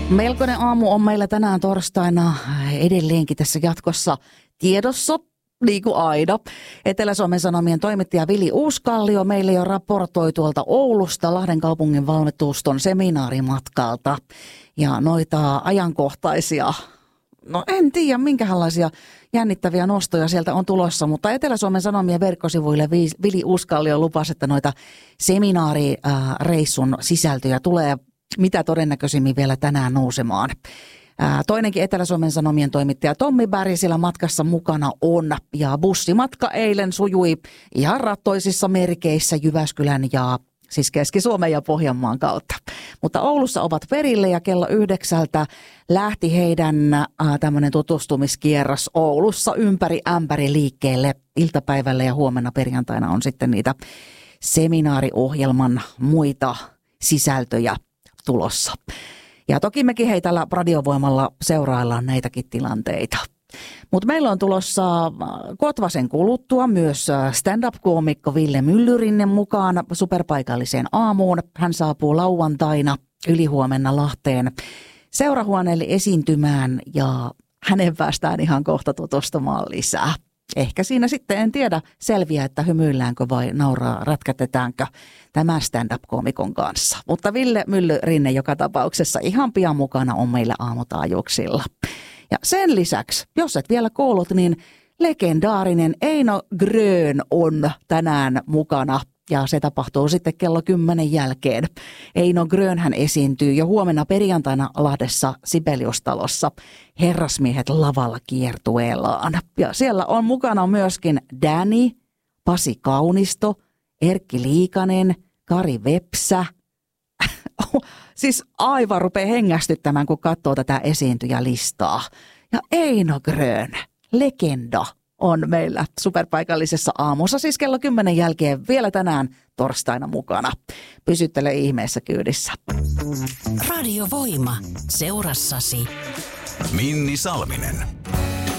Melkoinen aamu on meillä tänään torstaina edelleenkin tässä jatkossa tiedossa, niin kuin aina. Etelä-Suomen Sanomien toimittaja Vili Uuskallio meille jo raportoi tuolta Oulusta Lahden kaupungin valtuuston seminaarimatkalta. Ja noita ajankohtaisia, no en tiedä minkälaisia jännittäviä nostoja sieltä on tulossa, mutta Etelä-Suomen Sanomien verkkosivuille Vili Uuskallio lupasi, että noita seminaarireissun sisältöjä tulee mitä todennäköisimmin vielä tänään nousemaan. Toinenkin Etelä-Suomen Sanomien toimittaja Tommi Berg siellä matkassa mukana on. Ja bussimatka eilen sujui ihan rattoisissa merkeissä Jyväskylän ja siis Keski-Suomen ja Pohjanmaan kautta. Mutta Oulussa ovat perille ja kello 9 lähti heidän tämmöinen tutustumiskierros Oulussa ympäri ämpäri liikkeelle iltapäivällä ja huomenna perjantaina on sitten niitä seminaariohjelman muita sisältöjä tulossa. Ja toki mekin hei tällä radiovoimalla seuraillaan näitäkin tilanteita. Mutta meillä on tulossa kotvasen kuluttua myös stand-up-koomikko Ville Myllyrinne mukaan superpaikalliseen aamuun. Hän saapuu lauantaina ylihuomenna Lahteen seurahuoneelle esiintymään ja hänen päästään ihan kohta tutustumaan lisää. Ehkä siinä sitten en tiedä selviä, että hymyilläänkö vai rätkätetäänkö tämän stand-up-koomikon kanssa. Mutta Ville Myllyrinne joka tapauksessa ihan pian mukana on meillä aamutaajuuksilla. Ja sen lisäksi, jos et vielä kuullut, niin legendaarinen Eino Grön on tänään mukana. Ja se tapahtuu sitten kello 10 jälkeen. Eino Grön hän esiintyy jo huomenna perjantaina Lahdessa Sibeliustalossa Herrasmiehet lavalla kiertueellaan. Ja siellä on mukana myöskin Danny, Pasi Kaunisto, Erkki Liikanen, Kari Vepsä. Siis aivan rupeaa hengästyttämään, kun katsoo tätä esiintyjälistaa. Ja Eino Grön, legenda, on meillä superpaikallisessa aamussa, siis kello 10 jälkeen vielä tänään torstaina mukana. Pysyttele ihmeessä kyydissä. Radiovoima, seurassasi. Minni Salminen.